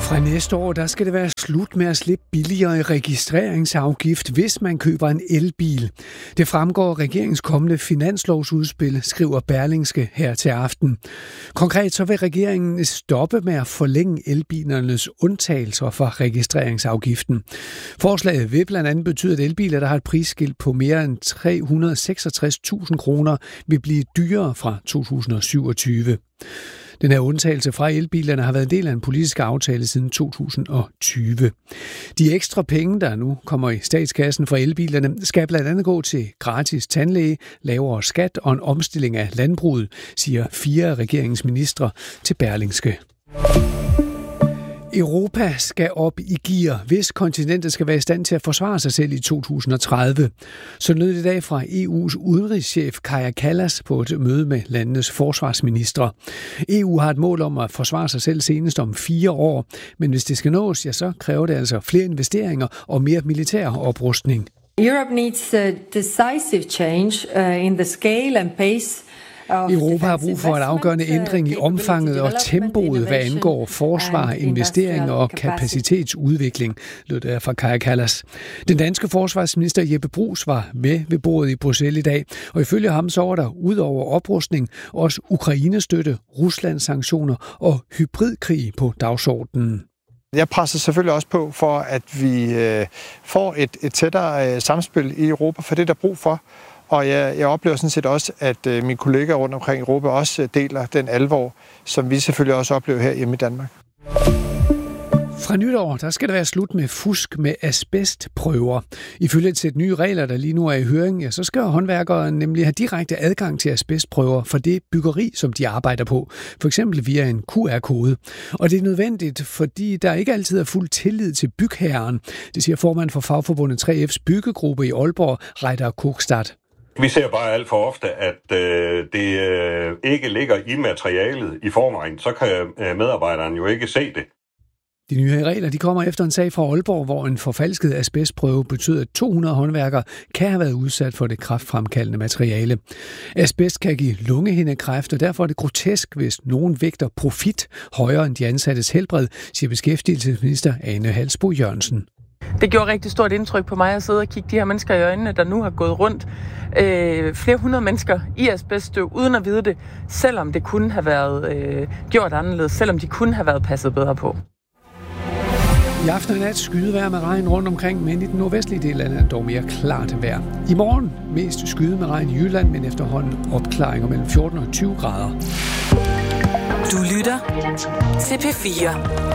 Fra næste år, der skal det være slut med at slippe billigere i registreringsafgift, hvis man køber en elbil. Det fremgår af regeringens kommende finanslovsudspil, skriver Berlingske her til aften. Konkret så vil regeringen stoppe med at forlænge elbilernes undtagelser fra registreringsafgiften. Forslaget vil blandt andet betyde, at elbiler, der har et prisskilt på mere end 366.000 kroner, vil blive dyrere fra 2027. Den her undtagelse fra elbilerne har været en del af en politisk aftale siden 2020. De ekstra penge, der nu kommer i statskassen fra elbilerne, skal blandt andet gå til gratis tandlæge, lavere skat og en omstilling af landbruget, siger 4 af regeringens ministre til Berlingske. Europa skal op i gear, hvis kontinentet skal være i stand til at forsvare sig selv i 2030. Så lød det i dag fra EU's udenrigschef Kaja Kallas på et møde med landenes forsvarsministre. EU har et mål om at forsvare sig selv senest om 4 år, men hvis det skal nås, ja, så kræver det altså flere investeringer og mere militær oprustning. Europe needs a decisive change in the scale and pace. Europa har brug for en afgørende ændring i omfanget og tempoet, hvad angår forsvar, investeringer og kapacitetsudvikling, lød det fra Kaja Kallas. Den danske forsvarsminister Jeppe Bruus var med ved bordet i Bruxelles i dag, og ifølge ham så var der ud over oprustning også Ukraine-støtte, Ruslands sanktioner og hybridkrig på dagsordenen. Jeg presser selvfølgelig også på for, at vi får et tættere samspil i Europa, for det er der brug for. Og jeg oplever sådan set også, at mine kollegaer rundt omkring Europa også deler den alvor, som vi selvfølgelig også oplever her hjemme i Danmark. Fra nytår, der skal der være slut med fusk med asbestprøver. Ifølge et sæt nye regler, der lige nu er i høring, ja, så skal håndværkere nemlig have direkte adgang til asbestprøver for det byggeri, som de arbejder på. For eksempel via en QR-kode. Og det er nødvendigt, fordi der ikke altid er fuld tillid til bygherren. Det siger formand for fagforbundet 3F's byggegruppe i Aalborg, Reidar Kokstad. Vi ser bare alt for ofte, at det ikke ligger i materialet i forvejen. Så kan medarbejderen jo ikke se det. De nye regler de kommer efter en sag fra Aalborg, hvor en forfalsket asbestprøve betød, at 200 håndværkere kan have været udsat for det kræftfremkaldende materiale. Asbest kan give lungehindekræft, og derfor er det grotesk, hvis nogen vægter profit højere end de ansattes helbred, siger beskæftigelsesminister Ane Halsboe-Jørgensen. Det gjorde rigtig stort indtryk på mig at sidde og kigge de her mennesker i øjnene, der nu har gået rundt flere hundrede mennesker i asbeststøv, uden at vide det, selvom det kunne have været gjort anderledes, selvom de kunne have været passet bedre på. I aften og nat skydevejr med regn rundt omkring, men i den nordvestlige del af landet dog mere klart vejr. I morgen mest skyde med regn i Jylland, men efterhånden opklaringer mellem 14 og 20 grader. Du lytter til P4.